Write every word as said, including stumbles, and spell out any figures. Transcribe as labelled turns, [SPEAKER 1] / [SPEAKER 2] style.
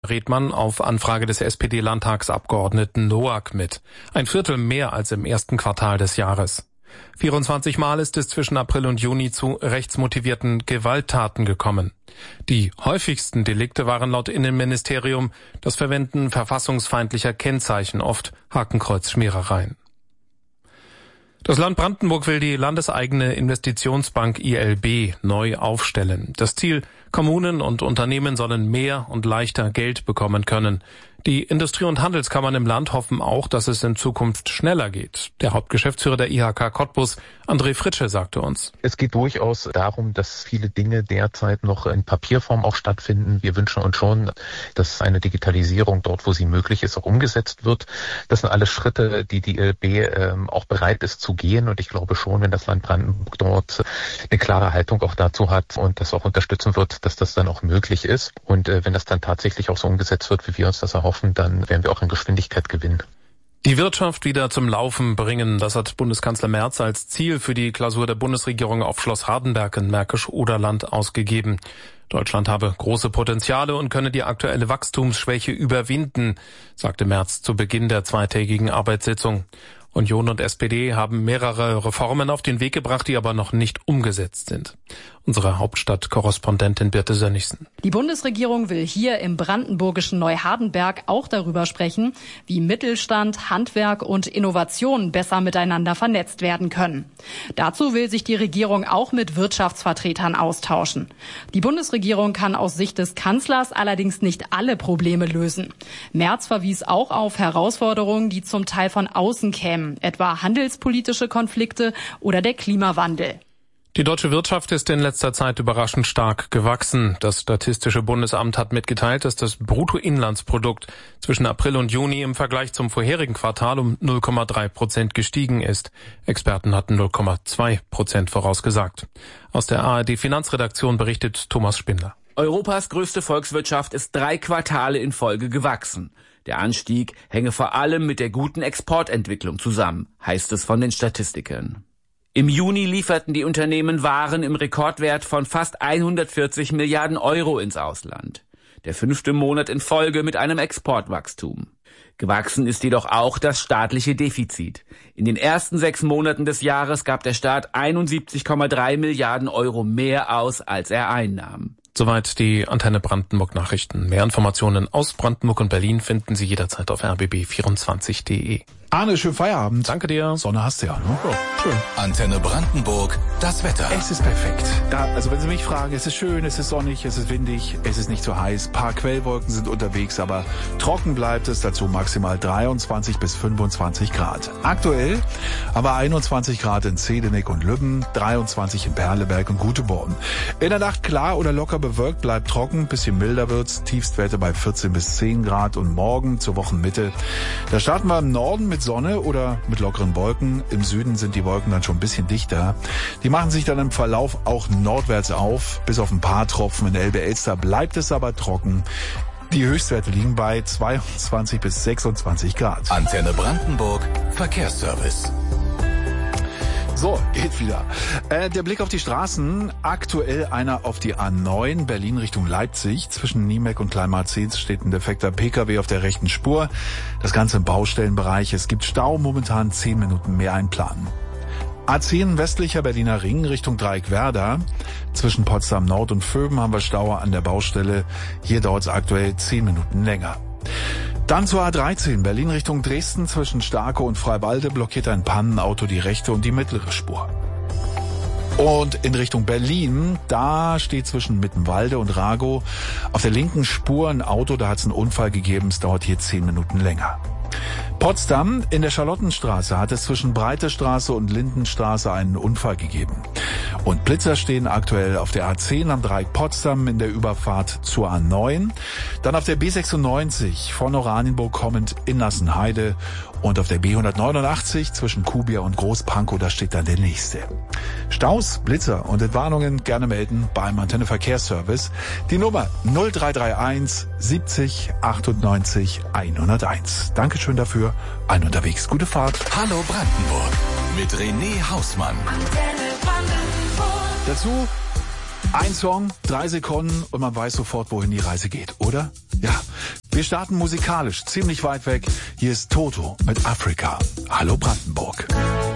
[SPEAKER 1] Redmann auf Anfrage des S P D-Landtagsabgeordneten Noack mit. Ein Viertel mehr als im ersten Quartal des Jahres. vierundzwanzig Mal ist es zwischen April und Juni zu rechtsmotivierten Gewalttaten gekommen. Die häufigsten Delikte waren laut Innenministerium das Verwenden verfassungsfeindlicher Kennzeichen, oft Hakenkreuzschmierereien. Das Land Brandenburg will die landeseigene Investitionsbank I L B neu aufstellen. Das Ziel: Kommunen und Unternehmen sollen mehr und leichter Geld bekommen können. Die Industrie- und Handelskammern im Land hoffen auch, dass es in Zukunft schneller geht. Der Hauptgeschäftsführer der I H K Cottbus, André Fritsche, sagte uns:
[SPEAKER 2] Es geht durchaus darum, dass viele Dinge derzeit noch in Papierform auch stattfinden. Wir wünschen uns schon, dass eine Digitalisierung dort, wo sie möglich ist, auch umgesetzt wird. Das sind alles Schritte, die die I L B ähm, auch bereit ist zu gehen. Und ich glaube schon, wenn das Land Brandenburg dort eine klare Haltung auch dazu hat und das auch unterstützen wird, dass das dann auch möglich ist. Und äh, wenn das dann tatsächlich auch so umgesetzt wird, wie wir uns das erhoffen, dann werden wir auch an Geschwindigkeit gewinnen.
[SPEAKER 1] Die Wirtschaft wieder zum Laufen bringen, das hat Bundeskanzler Merz als Ziel für die Klausur der Bundesregierung auf Schloss Hardenberg in Märkisch-Oderland ausgegeben. Deutschland habe große Potenziale und könne die aktuelle Wachstumsschwäche überwinden, sagte Merz zu Beginn der zweitägigen Arbeitssitzung. Union und S P D haben mehrere Reformen auf den Weg gebracht, die aber noch nicht umgesetzt sind. Unsere Hauptstadtkorrespondentin Birte Sönnigsen.
[SPEAKER 3] Die Bundesregierung will hier im brandenburgischen Neuhardenberg auch darüber sprechen, wie Mittelstand, Handwerk und Innovation besser miteinander vernetzt werden können. Dazu will sich die Regierung auch mit Wirtschaftsvertretern austauschen. Die Bundesregierung kann aus Sicht des Kanzlers allerdings nicht alle Probleme lösen. Merz verwies auch auf Herausforderungen, die zum Teil von außen kämen, etwa handelspolitische Konflikte oder der Klimawandel.
[SPEAKER 1] Die deutsche Wirtschaft ist in letzter Zeit überraschend stark gewachsen. Das Statistische Bundesamt hat mitgeteilt, dass das Bruttoinlandsprodukt zwischen April und Juni im Vergleich zum vorherigen Quartal um null Komma drei Prozent gestiegen ist. Experten hatten null Komma zwei Prozent vorausgesagt. Aus der A R D-Finanzredaktion berichtet Thomas Spindler.
[SPEAKER 4] Europas größte Volkswirtschaft ist drei Quartale in Folge gewachsen. Der Anstieg hänge vor allem mit der guten Exportentwicklung zusammen, heißt es von den Statistikern. Im Juni lieferten die Unternehmen Waren im Rekordwert von fast hundertvierzig Milliarden Euro ins Ausland. Der fünfte Monat in Folge mit einem Exportwachstum. Gewachsen ist jedoch auch das staatliche Defizit. In den ersten sechs Monaten des Jahres gab der Staat einundsiebzig Komma drei Milliarden Euro mehr aus, als er einnahm.
[SPEAKER 1] Soweit die Antenne Brandenburg Nachrichten. Mehr Informationen aus Brandenburg und Berlin finden Sie jederzeit auf r b b vierundzwanzig punkt de.
[SPEAKER 5] Arne, schönen Feierabend.
[SPEAKER 1] Danke dir.
[SPEAKER 5] Sonne hast du ja, ne?
[SPEAKER 1] Ja, schön.
[SPEAKER 6] Antenne Brandenburg, das Wetter.
[SPEAKER 5] Es ist perfekt. Da, also wenn Sie mich fragen, es ist schön, es ist sonnig, es ist windig, es ist nicht zu heiß. Ein paar Quellwolken sind unterwegs, aber trocken bleibt es. Dazu maximal dreiundzwanzig bis fünfundzwanzig Grad. Aktuell aber einundzwanzig Grad in Zedenick und Lübben, dreiundzwanzig in Perleberg und Guteborn. In der Nacht klar oder locker bewölkt, bleibt trocken, bisschen milder wird's. Tiefstwerte bei vierzehn bis zehn Grad und morgen zur Wochenmitte. Da starten wir im Norden mit Sonne oder mit lockeren Wolken. Im Süden sind die Wolken dann schon ein bisschen dichter. Die machen sich dann im Verlauf auch nordwärts auf. Bis auf ein paar Tropfen in Elbe-Elster bleibt es aber trocken. Die Höchstwerte liegen bei zweiundzwanzig bis sechsundzwanzig Grad.
[SPEAKER 6] Antenne Brandenburg, Verkehrsservice.
[SPEAKER 5] So, geht wieder. Äh, der Blick auf die Straßen. Aktuell einer auf die A neun, Berlin Richtung Leipzig. Zwischen Niemek und Kleinmarzens steht ein defekter P K W auf der rechten Spur. Das Ganze im Baustellenbereich. Es gibt Stau, momentan zehn Minuten mehr einplanen. A zehn westlicher Berliner Ring Richtung Dreieckwerder. Zwischen Potsdam Nord und Vöben haben wir Stau an der Baustelle. Hier dauert es aktuell zehn Minuten länger. Dann zur A dreizehn, Berlin Richtung Dresden, zwischen Starke und Freiwalde blockiert ein Pannenauto die rechte und die mittlere Spur. Und in Richtung Berlin, da steht zwischen Mittenwalde und Ragow auf der linken Spur ein Auto, da hat es einen Unfall gegeben, es dauert hier zehn Minuten länger. Potsdam, in der Charlottenstraße hat es zwischen Breitestraße und Lindenstraße einen Unfall gegeben. Und Blitzer stehen aktuell auf der A zehn am Dreieck Potsdam in der Überfahrt zur A neun. Dann auf der B sechsundneunzig von Oranienburg kommend in Nassenheide. Und auf der B hundertneunundachtzig zwischen Kubier und Großpankow, da steht dann der nächste. Staus, Blitzer und Entwarnungen gerne melden beim Antenne Verkehrsservice. Die Nummer null drei drei eins siebzig achtundneunzig hunderteins. Dankeschön dafür. Ein unterwegs. Gute Fahrt.
[SPEAKER 6] Hallo Brandenburg mit René Hausmann.
[SPEAKER 5] Dazu ein Song, drei Sekunden und man weiß sofort, wohin die Reise geht, oder? Ja, Wir starten musikalisch ziemlich weit weg. Hier ist Toto mit Afrika. Hallo Brandenburg.